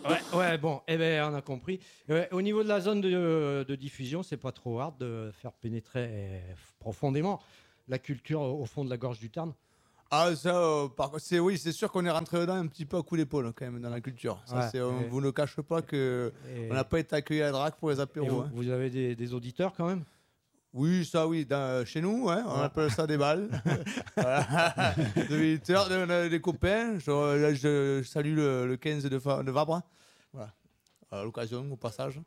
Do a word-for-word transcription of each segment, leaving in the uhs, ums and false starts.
Ouais, ouais, bon, eh ben, on a compris. Ouais, au niveau de la zone de, de diffusion, c'est pas trop hard de faire pénétrer euh, profondément la culture au, au fond de la gorge du Tarn. Ah, ça, euh, par contre, c'est, oui, c'est sûr qu'on est rentré dedans un petit peu à coup d'épaule, quand même, dans la culture. Ça, Ouais, c'est, on et- vous ne cache pas que et- on n'a pas été accueillis à Drac pour les Et apéros. vous, Hein. vous avez des, des auditeurs quand même? Oui, ça, oui, dans- chez nous, hein, on Ouais. appelle ça des balles. Voilà. Des auditeurs, on a des copains. Je, là, je, je salue le, le quinze de, Fa- de Vabre. Voilà. À l'occasion, au passage.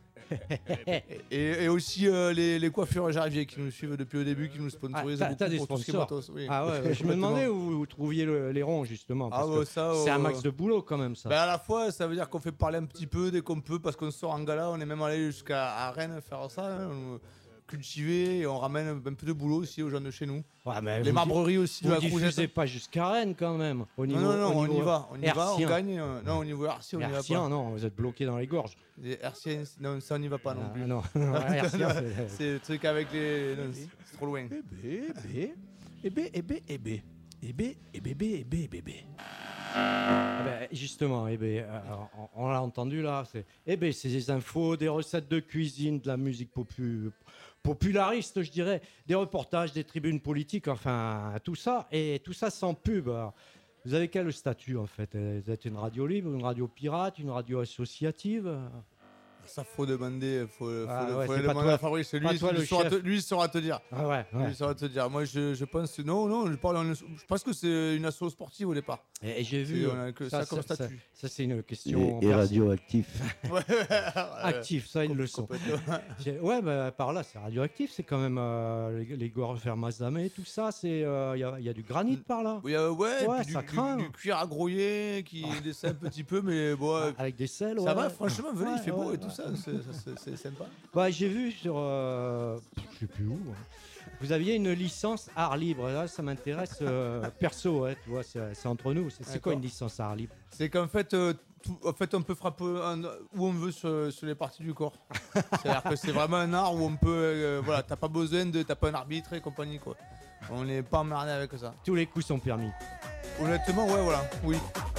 Et, et aussi euh, les, les coiffures Jarvier qui nous suivent depuis le début, qui nous Ah, sponsorisent t'as, beaucoup t'as des pour tout ce qui est sponsors. matos. Oui. Ah ouais, ouais, je me Complètement. demandais où vous trouviez le- les ronds justement. Ah Parce ouais, que ça, c'est un euh, max de boulot quand même ça. Ben à la fois, ça veut dire qu'on fait parler un petit peu dès qu'on peut, parce qu'on sort en gala. On est même allé jusqu'à à Rennes faire ça, hein, on- cultiver, et on ramène un peu de boulot aussi aux gens de chez nous. Ouais, mais Les vous- marbreries aussi de Vous la diffusez Crouzette. pas jusqu'à Rennes quand même. Au niveau, Non, non, non, au on niveau y va, on y va, on hertzien. gagne. euh, Non, au niveau hertzien, on y va Hertzien, pas. non, vous êtes bloqué dans les gorges. Les hertziens, non, ça on n'y va pas non Ah, plus. non, hertzien, c'est- C'est le truc avec les. Non, c'est c'est trop loin. Eh bé, eh bé, eh bé, eh bé, eh bé. Eh bé, eh bébé, eh bé, eh bé. Ah ben, justement, eh ben, euh, on, on l'a entendu là. C'est, eh ben, c'est des infos, des recettes de cuisine, de la musique popu- populariste, je dirais, des reportages, des tribunes politiques, enfin tout ça, et tout ça sans pub. Alors, vous avez quel statut en fait? Vous êtes une radio libre, une radio pirate, une radio associative? Ça faut demander, faut, faut, Ah faut ouais, le c'est pas demander toi- à Fabrice. Lui, pas toi lui le saura chef. te, lui saura te dire. Ah ouais, ouais. Lui saura te dire. Moi, je, je pense non, non, je parle. en- Je pense que c'est une asso sportive au départ. Et, et j'ai C'est- vu on a que ça comme statut. Ça, c'est une question Et, et perso- radioactif. actif, ça ils le sont. Complètement. J'ai- Ouais, bah, par là, c'est radioactif, c'est quand même euh, les, les gorges vers Mazamet, tout ça, c'est il y, a, y a du granit par là. Oui, euh, ouais, Ouais, puis ça du, craint. du, du cuir à grouiller qui descend un petit peu, mais bon, euh, Avec des sels, ça ouais. va, franchement, venez, il fait Ouais, beau ouais, et tout ouais. ça, c'est- c'est c'est sympa. Bah, j'ai vu sur, euh, je sais plus où, hein. Vous aviez une licence art libre, là ça m'intéresse euh, perso, ouais, tu vois, c'est c'est entre nous. C'est c'est quoi D'accord. une licence art libre? C'est qu'en fait, euh, tout- en fait, on peut frapper un- où on veut sur, sur les parties du corps. C'est-à-dire que c'est vraiment un art où on peut, euh, voilà, t'as pas besoin de, t'as pas un arbitre et compagnie quoi. On n'est pas emmerdé avec ça. Tous les coups sont permis. Honnêtement, ouais, voilà, oui.